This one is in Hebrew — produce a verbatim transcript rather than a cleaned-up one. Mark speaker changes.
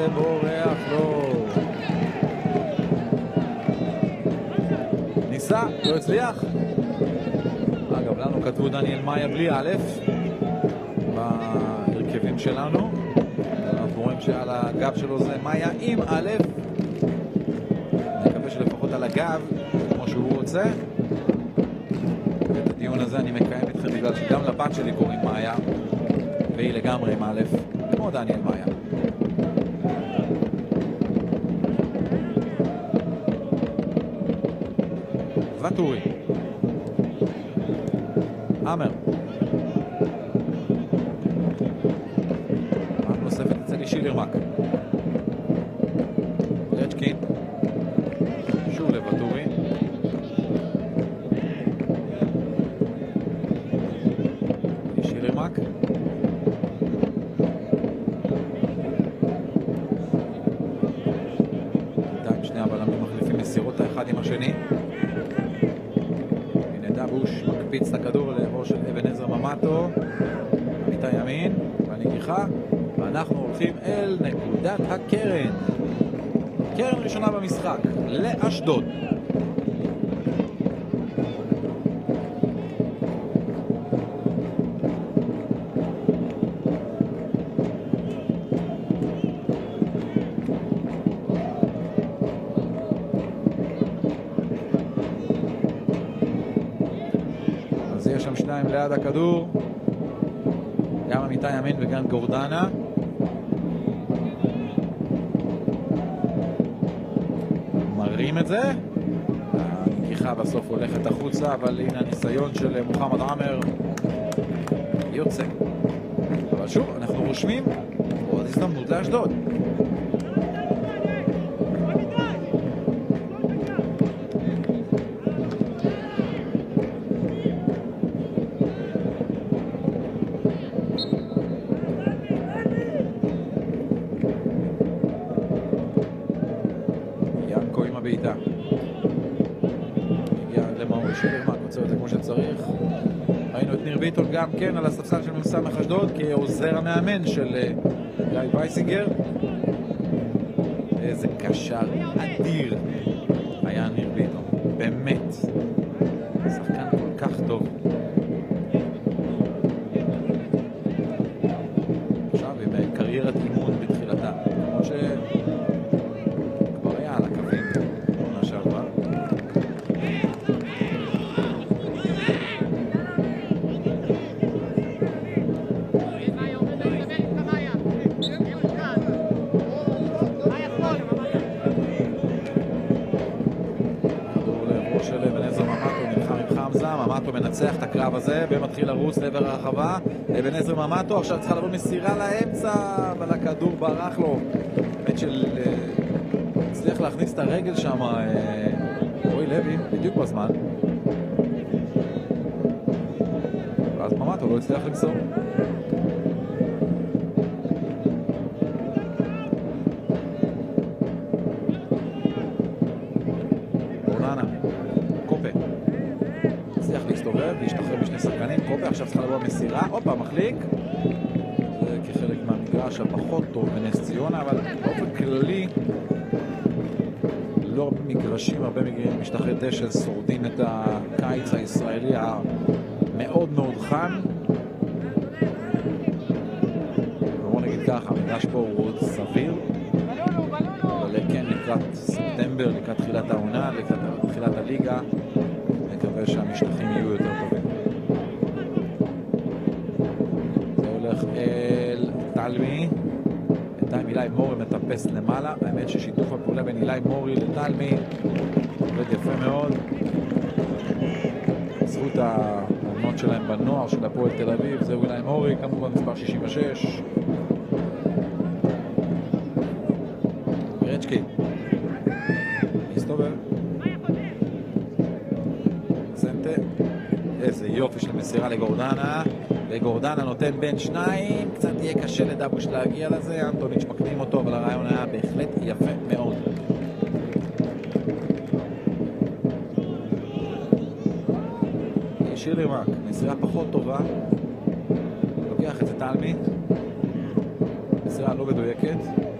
Speaker 1: זה בורח לו. ניסה, לא הצליח. אגב, לנו כתבו דניאל מאיה בלי א' בהרכבים שלנו. אנחנו רואים שעל הגב שלו זה מאיה עם א'. אני מקווה שלפחות על הגב, כמו שהוא רוצה. את הדיון הזה אני מקיים איתכם בגלל שגם לבת שלי קוראים מאיה, והיא לגמרי עם א', כמו דניאל מאיה. וטורי. אמר. פעם נוספת אצל אישי לרמק. רצ'קין. שוב לוטורי. אישי לרמק. בינתיים שני הבלמים מחליפים מסירות האחד עם השני. דבוש מקפיץ את הכדור לעבור של אבן עזרא ממטו, עמיתה ימין בנגיחה, ואנחנו הולכים אל נקודת הקרן. קרן ראשונה במשחק לאשדוד. יש שם שניים ליד הכדור, גם עמיתה ימין וגם גורדנה. מרים את זה, הנגיחה בסוף הולכת החוצה, אבל הנה הניסיון של מוחמד עמר יוצא. אבל שוב, אנחנו רושמים עוד הזדמנות לאשדוד. בעיטה. הגיע למאור שילרמן, רוצה את זה כמו שצריך. ראינו את ניר ביטון גם כן על הספסל של ממסמך אשדוד כעוזר המאמן של גיא וייסינגר. איזה קשר אדיר היה ניר ביטון, באמת שחקן כל כך טוב. עכשיו עם קריירת אימון בתחילתה, כמו ש... ממטו מנצח את הקרב הזה ומתחיל לרוץ לעבר הרחבה. אבן עזרא ממטו עכשיו צריכה לבוא מסירה לאמצע, אבל הכדור ברח לו. באמת של הצליח להכניס את הרגל שם רועי לוי בדיוק בזמן, ואז ממטו לא הצליח למסור. גורדנה, קופה הצליח להסתובב, להשתחרר בשני שחקנים. קופה עכשיו צריכה לבוא מסירה, הופה, מחליק. זה כחלק מהמגרש הפחות טוב בנס ציונה, אבל באופן כללי לא הרבה מגרשים, הרבה מגרשים משטחי דשא שורדים את הקיץ הישראלי המאוד מאוד חם. בואו נגיד ככה, המגרש פה הוא עוד סביר, אבל כן לקראת ספטמבר, לקראת תחילת העונה, לקראת תחילת הליגה, מקווה שהמשטחים יהיו יותר טובים. זה הולך אל תלמי. בינתיים אילי מורי מטפס למעלה. האמת ששיתוף הפעולה בין אילי מורי לתלמי עובד יפה מאוד. זכות העונות שלהם בנוער של הפועל תל אביב. זהו אילי מורי, כמובן מספר שישים ושש. רצ'קין מסתובב. איזה יופי של מסירה לגורדנה, וגורדנה נותן בין שניים. קצת יהיה קשה לדבוש להגיע לזה, אנטוניץ' מקדים אותו, אבל הרעיון היה בהחלט יפה מאוד. שירי רק, מסירה פחות טובה, לוקח את זה תלמי, מסירה לא מדויקת.